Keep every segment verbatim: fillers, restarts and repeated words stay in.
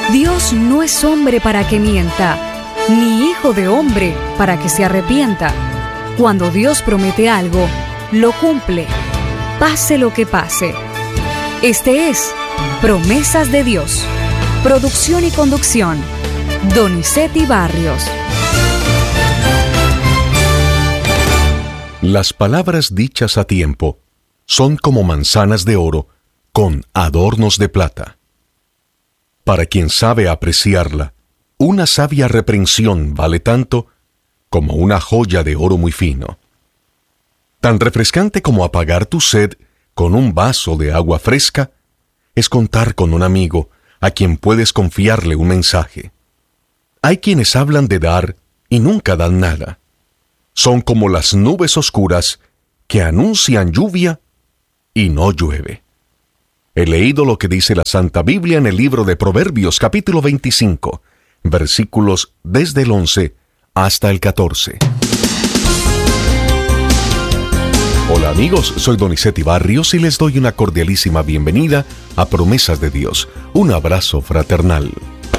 Dios no es hombre para que mienta, ni hijo de hombre para que se arrepienta. Cuando Dios promete algo, lo cumple, pase lo que pase. Este es Promesas de Dios. Producción y conducción, Donizetti Barrios. Las palabras dichas a tiempo son como manzanas de oro con adornos de plata. Para quien sabe apreciarla, una sabia reprensión vale tanto como una joya de oro muy fino. Tan refrescante como apagar tu sed con un vaso de agua fresca es contar con un amigo a quien puedes confiarle un mensaje. Hay quienes hablan de dar y nunca dan nada. Son como las nubes oscuras que anuncian lluvia y no llueve. He leído lo que dice la Santa Biblia en el libro de Proverbios capítulo veinticinco, versículos desde el once hasta el catorce. Hola amigos, soy Donizetti Barrios y les doy una cordialísima bienvenida a Promesas de Dios. Un abrazo fraternal.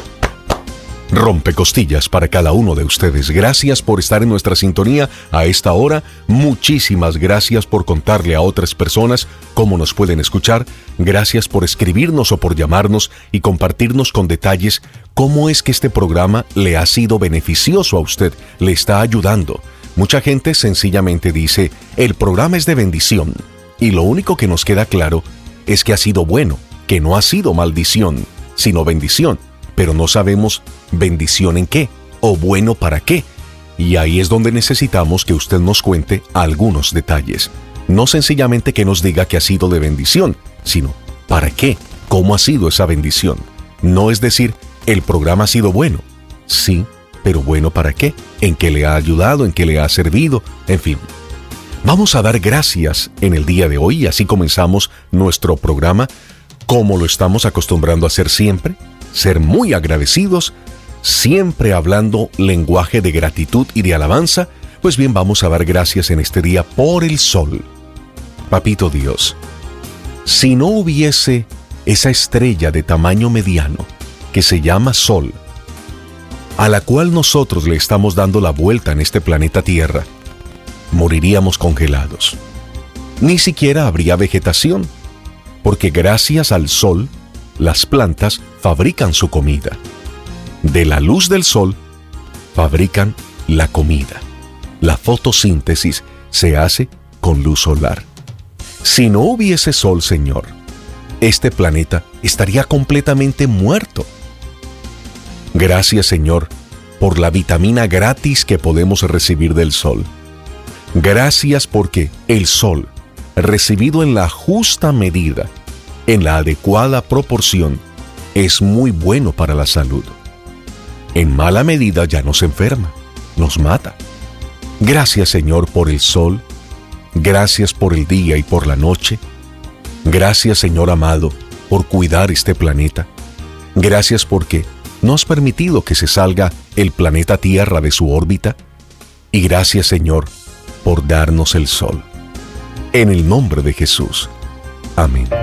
Rompecostillas para cada uno de ustedes. Gracias por estar en nuestra sintonía a esta hora. Muchísimas gracias por contarle a otras personas cómo nos pueden escuchar. Gracias por escribirnos o por llamarnos y compartirnos con detalles cómo es que este programa le ha sido beneficioso a usted, le está ayudando. Mucha gente sencillamente dice, el programa es de bendición. Y lo único que nos queda claro es que ha sido bueno, que no ha sido maldición, sino bendición. Pero no sabemos bendición en qué, o bueno para qué. Y ahí es donde necesitamos que usted nos cuente algunos detalles. No sencillamente que nos diga que ha sido de bendición, sino para qué, cómo ha sido esa bendición. No es decir, el programa ha sido bueno. Sí, pero bueno para qué, en qué le ha ayudado, en qué le ha servido, en fin. Vamos a dar gracias en el día de hoy, y así comenzamos nuestro programa, como lo estamos acostumbrando a hacer siempre. Ser muy agradecidos, siempre hablando lenguaje de gratitud y de alabanza. Pues bien, vamos a dar gracias en este día por el sol. Papito Dios, si no hubiese esa estrella de tamaño mediano que se llama Sol, a la cual nosotros le estamos dando la vuelta en este planeta Tierra, moriríamos congelados. Ni siquiera habría vegetación, porque gracias al sol, las plantas fabrican su comida. De la luz del sol, fabrican la comida. La fotosíntesis se hace con luz solar. Si no hubiese sol, Señor, este planeta estaría completamente muerto. Gracias, Señor, por la vitamina gratis que podemos recibir del sol. Gracias porque el sol, recibido en la justa medida, en la adecuada proporción, es muy bueno para la salud. En mala medida ya nos enferma, nos mata. Gracias, Señor, por el sol. Gracias por el día y por la noche. Gracias, Señor amado, por cuidar este planeta. Gracias porque no has permitido que se salga el planeta Tierra de su órbita. Y gracias, Señor, por darnos el sol. En el nombre de Jesús. Amén.